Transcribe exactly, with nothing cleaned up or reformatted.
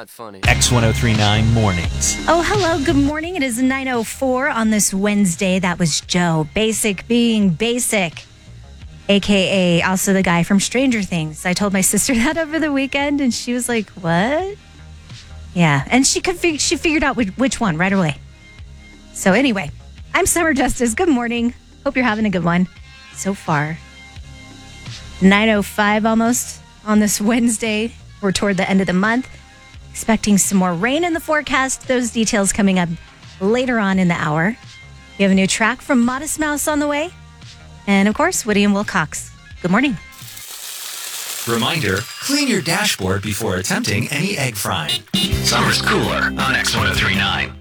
not funny. X ten thirty-nine Mornings. Oh, hello. Good morning. It is nine oh four on this Wednesday. That was Joe. Basic being basic, a k a also the guy from Stranger Things. I told my sister that over the weekend, and she was like, what? Yeah, and she could fig- she figured out which, which one right away. So anyway, I'm Summer Justice. Good morning. Hope you're having a good one so far. nine oh five almost on this Wednesday. We're toward the end of the month. Expecting some more rain in the forecast. Those details coming up later on in the hour. We have a new track from Modest Mouse on the way. And of course, Woody and Will Cox. Good morning. Reminder, clean your dashboard before attempting any egg frying. Summer's cooler on X ten thirty-nine.